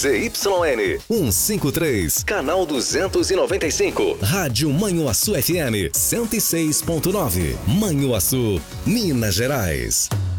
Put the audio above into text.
ZYN 153, canal 295. Rádio Manhuaçu FM 106.9. Manhuaçu, Minas Gerais.